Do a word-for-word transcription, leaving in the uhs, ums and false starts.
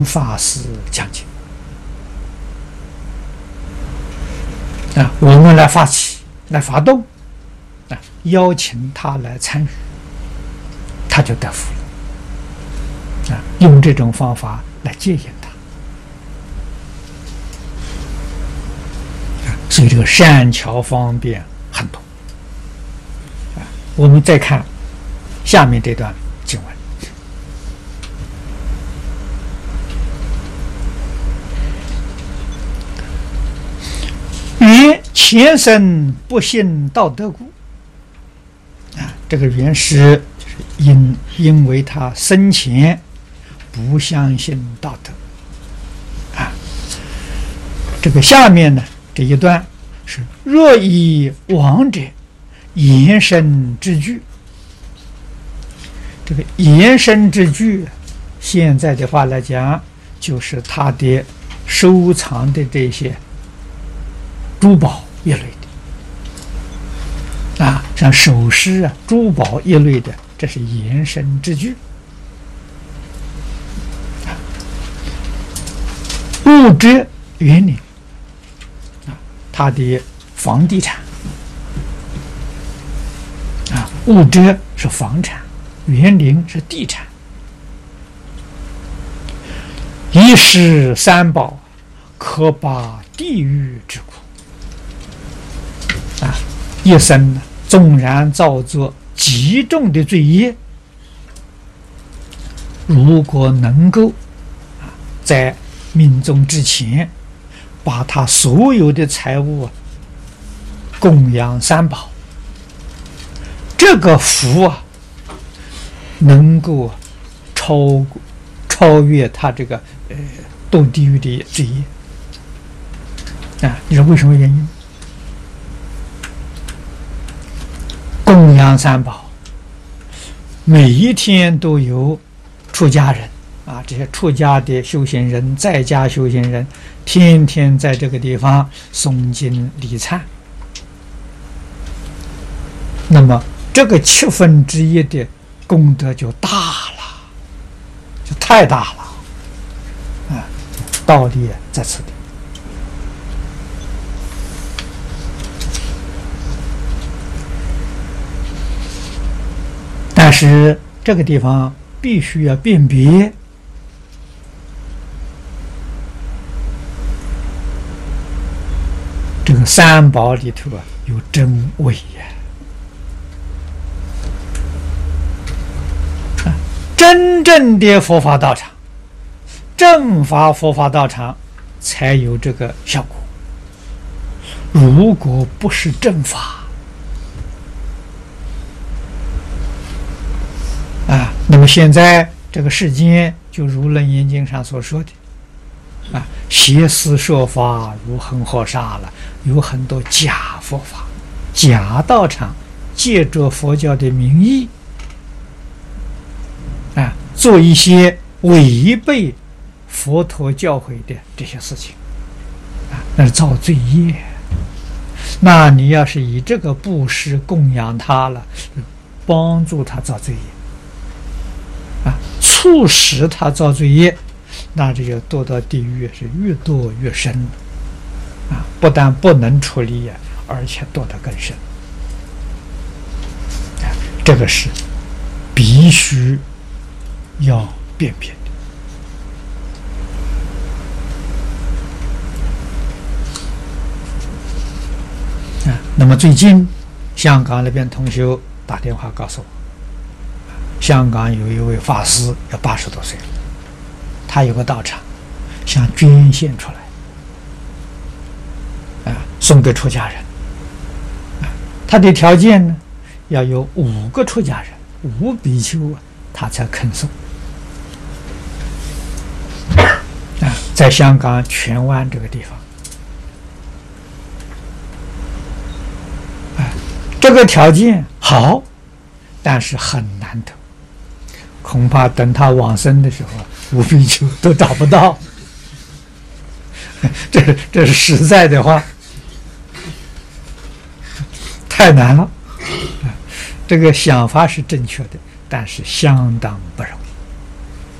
法师讲解啊，我们来发起，来发动啊，邀请他来参与，他就得福了啊。用这种方法来接引他啊，所以这个善巧方便很多啊。我们再看下面这段经文。曰：前生不信道德故。啊，这个原是就是因因为他生前不相信道德。啊，这个下面呢这一段是若以往者延伸之句。这个延伸之句，现在的话来讲，就是他的收藏的这些珠宝一类的啊，像首饰啊、珠宝一类的，这是延伸之句。物质园林啊，它的房地产啊，物质是房产，园林是地产。一食三宝，可拔地狱之苦。啊，一生呢，纵然造作极重的罪业，如果能够啊，在命终之前，把他所有的财物啊供养三宝，这个福啊，能够超超越他这个呃堕地狱的罪业啊！你说为什么原因？供养三宝，每一天都有出家人啊，这些出家的修行人、在家修行人，天天在这个地方诵经礼忏。那么这个七分之一的功德就大了，就太大了啊！道理在此地。但是这个地方必须要辨别这个三宝里头啊有真伪呀、啊，真正的佛法道场，正法佛法道场才有这个效果。如果不是正法啊，那么现在这个世间就如《楞严经》上所说的啊，邪思说法如恒河沙了，有很多假佛法、假道场，借着佛教的名义啊，做一些违背佛陀教诲的这些事情啊，那是造罪业。那你要是以这个布施供养他了，帮助他造罪业。啊，促使他造罪业，那这个堕到地狱是越堕越深啊！不但不能处理呀，而且堕得更深。啊，这个是必须要辨别的。啊，那么最近香港那边同学打电话告诉我。香港有一位法师要八十多岁了，他有个道场，想捐献出来，啊，送给出家人，啊，他的条件呢，要有五个出家人，五比丘啊，他才肯送，啊，在香港荃湾这个地方，啊，这个条件好，但是很难得。恐怕等他往生的时候，五比丘都找不到。这这是实在的话，太难了。这个想法是正确的，但是相当不容易。